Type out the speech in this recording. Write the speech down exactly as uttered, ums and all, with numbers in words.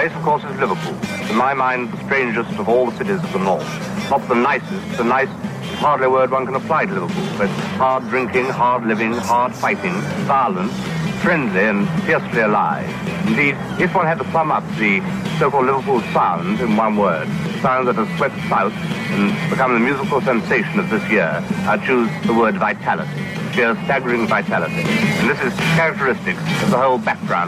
place, of course, is Liverpool. To my mind, the strangest of all the cities of the north. Not the nicest. The nice is hardly a word one can apply to Liverpool. But hard drinking, hard living, hard fighting, violent, friendly and fiercely alive. Indeed, if one had to sum up the so-called Liverpool sound in one word, the sound that has swept south and become the musical sensation of this year, I choose the word vitality. Sheer staggering vitality. And this is characteristic of the whole background